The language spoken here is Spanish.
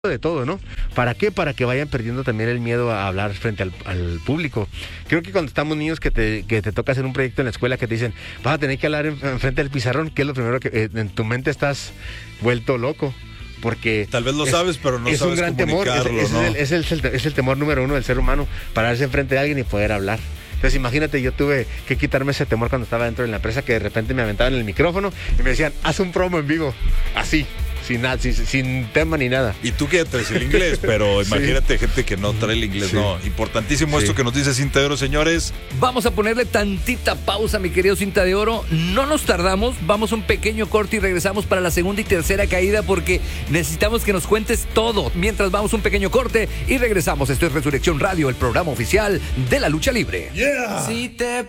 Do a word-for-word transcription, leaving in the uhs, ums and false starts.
de todo, ¿no? ¿Para qué? Para que vayan perdiendo también el miedo a hablar frente al, al público. Creo que cuando estamos niños que te, que te toca hacer un proyecto en la escuela que te dicen, vas a tener que hablar en, en frente del pizarrón, que es lo primero que eh, en tu mente estás vuelto loco. Porque tal vez lo es, sabes, pero no es sabes un gran temor, es, es, ¿no? el, es, el, es, el, es el temor número uno del ser humano, pararse enfrente de alguien y poder hablar. Entonces imagínate, yo tuve que quitarme ese temor cuando estaba dentro de la empresa, que de repente me aventaban el micrófono y me decían, haz un promo en vivo, así. Sin, nada, sin, sin tema ni nada. Y tú que traes el inglés, pero sí. Imagínate gente que no trae el inglés, sí. No. Importantísimo sí. Esto que nos dice Cinta de Oro, señores. Vamos a ponerle tantita pausa, mi querido Cinta de Oro. No nos tardamos, vamos a un pequeño corte y regresamos para la segunda y tercera caída porque necesitamos que nos cuentes todo. Mientras vamos a un pequeño corte y regresamos. Esto es Resurrección Radio, el programa oficial de la lucha libre. Yeah. Si te